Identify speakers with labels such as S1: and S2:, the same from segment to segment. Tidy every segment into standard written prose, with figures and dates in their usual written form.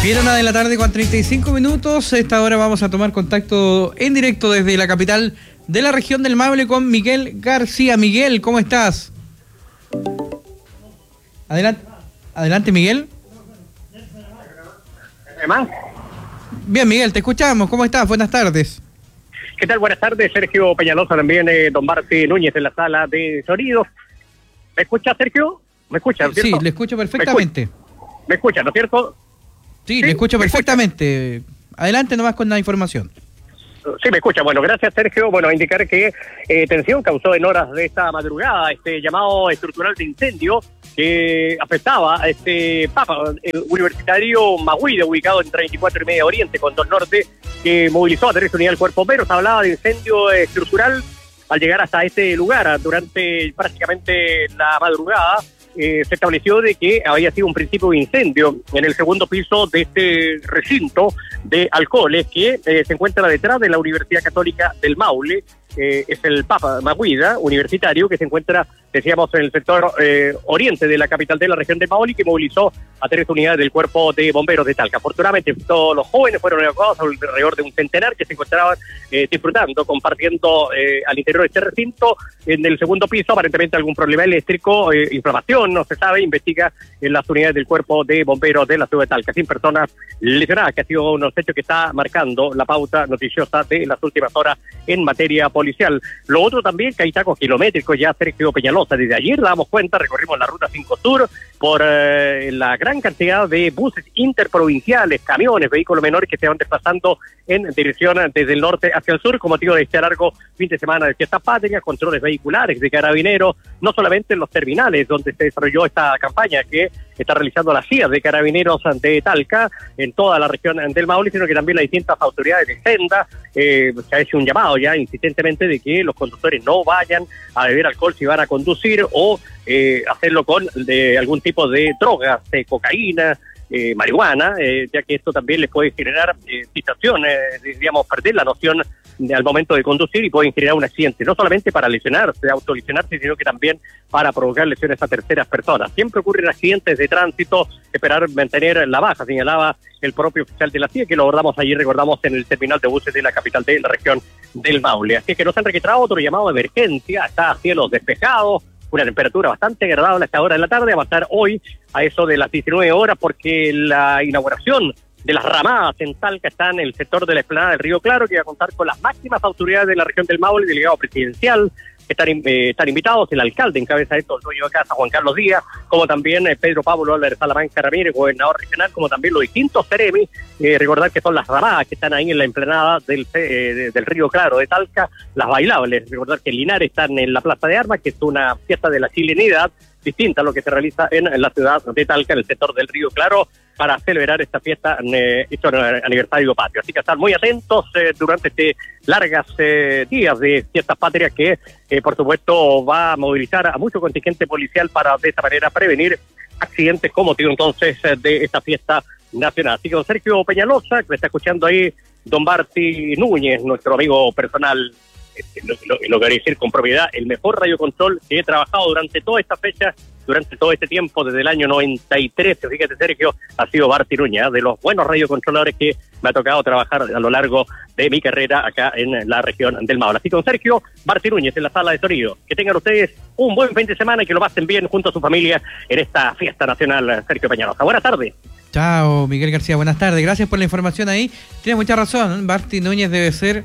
S1: Bien, 1:35 a esta hora vamos a tomar contacto en directo desde la capital de la región del Maule con Miguel García. Miguel, ¿cómo estás? Adelante, Miguel.
S2: ¿Más?
S1: Bien, Miguel, te escuchamos. ¿Cómo estás? Buenas tardes.
S2: ¿Qué tal? Buenas tardes, Sergio Peñalosa, también don Marti Núñez en la sala de sonidos. ¿Me escucha, Sergio? ¿Me escucha, cierto?
S1: Sí, le escucho perfectamente.
S2: ¿Me escucha, no es cierto?
S1: Sí, le escucho perfectamente. Adelante nomás con la información.
S2: Sí, me escucha. Bueno, gracias, Sergio. Bueno, indicar que tensión causó en horas de esta madrugada este llamado estructural de incendio que afectaba a este Papa universitario Maguide, ubicado en 34 y media Oriente con 2 Norte, que movilizó a 3 unidades del Cuerpo Bomberos. Hablaba de incendio estructural al llegar hasta este lugar durante prácticamente la madrugada. Se estableció de que había sido un principio de incendio en el segundo piso de este recinto de alcoholes que se encuentra detrás de la Universidad Católica del Maule. Es el Papa Maguida, universitario, que se encuentra, decíamos, en el sector oriente de la capital de la región de Maule, que movilizó a 3 unidades del Cuerpo de Bomberos de Talca. Afortunadamente, todos los jóvenes fueron evacuados, alrededor de un centenar que se encontraban disfrutando, compartiendo al interior de este recinto. En el segundo piso, aparentemente algún problema eléctrico, inflamación, no se sabe, investiga en las unidades del Cuerpo de Bomberos de la ciudad de Talca. 100 personas lesionadas, que ha sido unos hechos que está marcando la pauta noticiosa de las últimas horas en materia policial. Lo otro también, que hay tacos kilométricos ya, Sergio Peñalosa. Desde ayer damos cuenta, recorrimos la ruta 5 Sur por la gran cantidad de buses interprovinciales, camiones, vehículos menores que se van desplazando en dirección desde el norte hacia el sur, con motivo de este largo fin de semana de fiesta patria, controles vehiculares de carabineros, no solamente en los terminales donde se desarrolló esta campaña que está realizando la CIA de Carabineros de Talca, en toda la región del Maule, sino que también las distintas autoridades de Senda. Se ha hecho un llamado ya insistentemente de que los conductores no vayan a beber alcohol si van a conducir o hacerlo con algún tipo de drogas, cocaína, marihuana, ya que esto también les puede generar situaciones, digamos, perder la noción al momento de conducir y pueden generar un accidente, no solamente para lesionarse, autolesionarse, sino que también para provocar lesiones a terceras personas. Siempre ocurren accidentes de tránsito, esperar mantener la baja, señalaba el propio oficial de la CIA, que lo abordamos ayer, recordamos, en el terminal de buses de la capital de la región del Maule. Así que nos han registrado otro llamado de emergencia, está a cielos despejados, una temperatura bastante agradable a esta hora de la tarde, va a estar hoy a eso de las 19 horas, porque la inauguración de las ramadas en Talca está en el sector de la explanada del Río Claro, que va a contar con las máximas autoridades de la región del Maule, el delegado presidencial. Están invitados el alcalde en cabeza de esto, el dueño de casa, Juan Carlos Díaz, como también Pedro Pablo Álvarez Salamanca Ramírez, gobernador regional, como también los distintos CEREMI. Recordar que son las ramadas que están ahí en la emplanada del Río Claro de Talca, las bailables. Recordar que en Linares están en la Plaza de Armas, que es una fiesta de la chilenidad distinta a lo que se realiza en la ciudad de Talca, en el sector del Río Claro, para celebrar esta fiesta, este aniversario patrio. Así que estar muy atentos durante este largas días de fiestas patrias que, por supuesto, va a movilizar a mucho contingente policial para de esta manera prevenir accidentes como motivo entonces de esta fiesta nacional. Así que don Sergio Peñalosa, que me está escuchando ahí, don Marti Núñez, nuestro amigo personal, lo quería decir con propiedad, el mejor radiocontrol que he trabajado durante toda esta fecha, durante todo este tiempo, desde el año 93, fíjate, Sergio, ha sido Marti Núñez, de los buenos radiocontroladores que me ha tocado trabajar a lo largo de mi carrera acá en la región del Maule. Así que, don Sergio, Marti Núñez en la sala de sonido. Que tengan ustedes un buen fin de semana y que lo pasen bien junto a su familia en esta fiesta nacional, Sergio Peñalosa. Buenas tardes.
S1: Chao, Miguel García, buenas tardes. Gracias por la información ahí. Tiene mucha razón, Marti Núñez debe ser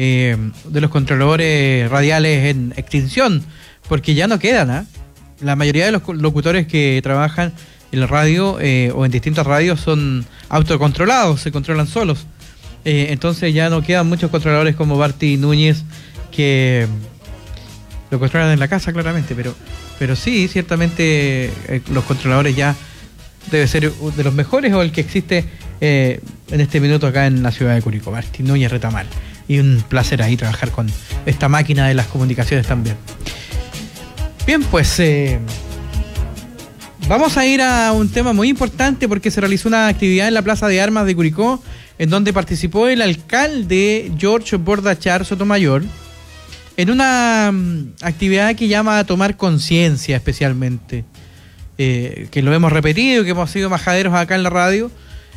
S1: de los controladores radiales en extinción, porque ya no quedan, ¿eh? La mayoría de los locutores que trabajan en la radio o en distintas radios son autocontrolados, se controlan solos. Entonces ya no quedan muchos controladores como Marti Núñez que lo controlan en la casa, claramente, pero sí, ciertamente los controladores ya debe ser de los mejores o el que existe en este minuto acá en la ciudad de Curicó, Marti Núñez Retamal. Y un placer ahí trabajar con esta máquina de las comunicaciones también. Bien, pues vamos a ir a un tema muy importante porque se realizó una actividad en la Plaza de Armas de Curicó en donde participó el alcalde George Bordachar Sotomayor en una actividad que llama a tomar conciencia especialmente, que lo hemos repetido, que hemos sido majaderos acá en la radio,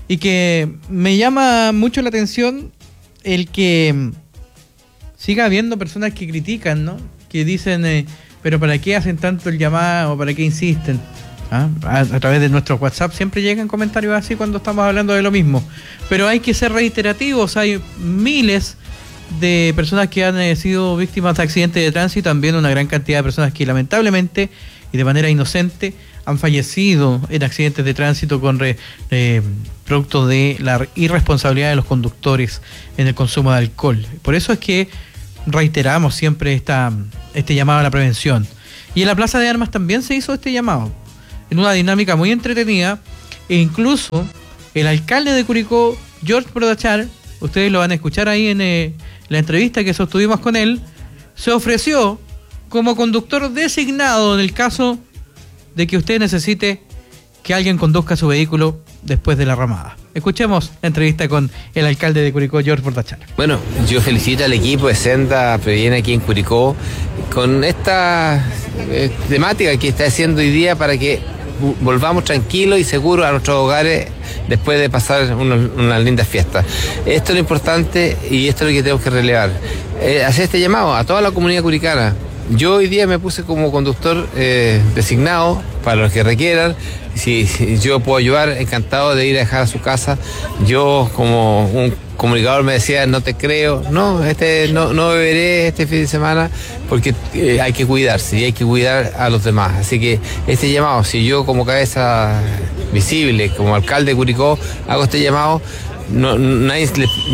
S1: y que me llama mucho la atención el que siga habiendo personas que critican, ¿no? Que dicen, pero ¿para qué hacen tanto el llamado? ¿Para qué insisten? A través de nuestro WhatsApp siempre llegan comentarios así cuando estamos hablando de lo mismo. Pero hay que ser reiterativos. Hay miles de personas que han sido víctimas de accidentes de tránsito, también una gran cantidad de personas que lamentablemente y de manera inocente han fallecido en accidentes de tránsito con producto de la irresponsabilidad de los conductores en el consumo de alcohol. Por eso es que reiteramos siempre este llamado a la prevención. Y en la Plaza de Armas también se hizo este llamado, en una dinámica muy entretenida, e incluso el alcalde de Curicó, George Brodachar, ustedes lo van a escuchar ahí en la entrevista que sostuvimos con él, se ofreció como conductor designado en el caso de que usted necesite que alguien conduzca su vehículo después de la ramada. Escuchemos la entrevista con el alcalde de Curicó, George Brodachar.
S3: Bueno, yo felicito al equipo de Senda Previene aquí en Curicó con esta temática que está haciendo hoy día para que volvamos tranquilos y seguros a nuestros hogares después de pasar unas lindas fiestas. Esto es lo importante y esto es lo que tenemos que relevar. Hacer este llamado a toda la comunidad curicana. Yo hoy día me puse como conductor designado para los que requieran. Si yo puedo ayudar, encantado de ir a dejar a su casa. Yo, como un comunicador me decía, no te creo, no beberé este fin de semana porque hay que cuidarse y hay que cuidar a los demás. Así que este llamado, si yo como cabeza visible, como alcalde de Curicó, hago este llamado, nadie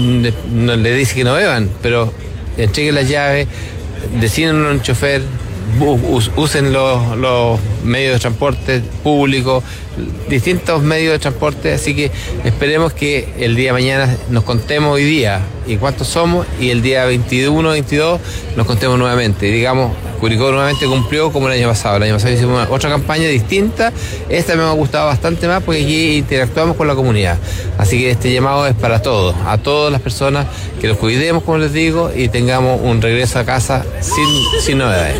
S3: le dice que no beban, pero entreguen las llaves, decídenlo a un chofer, usen los medios de transporte públicos, distintos medios de transporte, así que esperemos que el día de mañana nos contemos hoy día y cuántos somos, y el día 21, 22 nos contemos nuevamente. Y digamos, Curicó nuevamente cumplió como el año pasado. El año pasado hicimos otra campaña distinta, esta me ha gustado bastante más porque aquí interactuamos con la comunidad. Así que este llamado es para todos, a todas las personas, que los cuidemos, como les digo, y tengamos un regreso a casa sin novedades.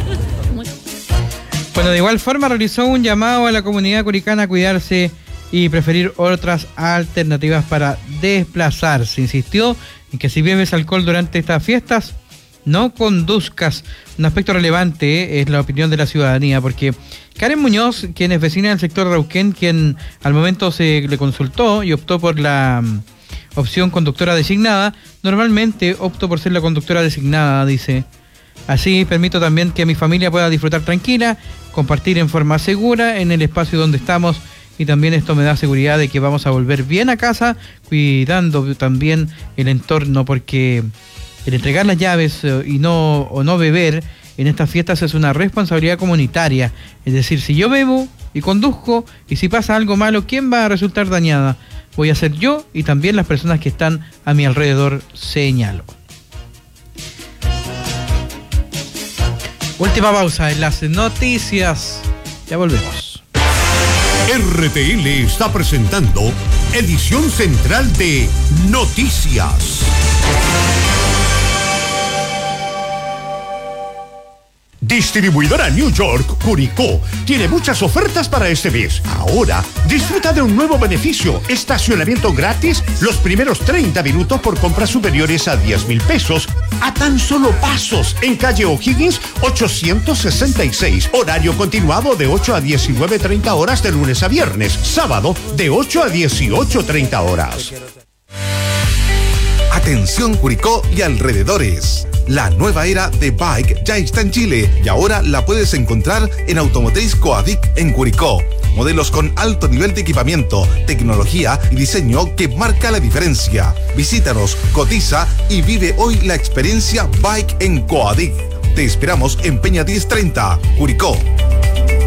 S1: Bueno, de igual forma realizó un llamado a la comunidad curicana a cuidarse y preferir otras alternativas para desplazarse. Insistió en que si bebes alcohol durante estas fiestas, no conduzcas. Un aspecto relevante es la opinión de la ciudadanía, porque Karen Muñoz, quien es vecina del sector Rauquén, quien al momento se le consultó y optó por la opción conductora designada, normalmente opto por ser la conductora designada, dice. Así permito también que mi familia pueda disfrutar tranquila, compartir en forma segura en el espacio donde estamos, y también esto me da seguridad de que vamos a volver bien a casa, cuidando también el entorno, porque el entregar las llaves y no beber en estas fiestas es una responsabilidad comunitaria. Es decir, si yo bebo y conduzco y si pasa algo malo, ¿quién va a resultar dañada? Voy a ser yo y también las personas que están a mi alrededor, señaló. Última pausa en las noticias. Ya volvemos.
S4: RTL está presentando edición central de Noticias. Distribuidora New York Curicó tiene muchas ofertas para este mes. Ahora disfruta de un nuevo beneficio: estacionamiento gratis los primeros 30 minutos por compras superiores a 10,000 pesos a tan solo pasos en calle O'Higgins 866. Horario continuado de 8 a 19:30 horas de lunes a viernes. Sábado de 8 a 18:30 horas.
S5: Atención Curicó y alrededores. La nueva era de Bike ya está en Chile y ahora la puedes encontrar en Automotriz Coadic en Curicó. Modelos con alto nivel de equipamiento, tecnología y diseño que marca la diferencia. Visítanos, cotiza y vive hoy la experiencia Bike en Coadic. Te esperamos en Peña 1030, Curicó.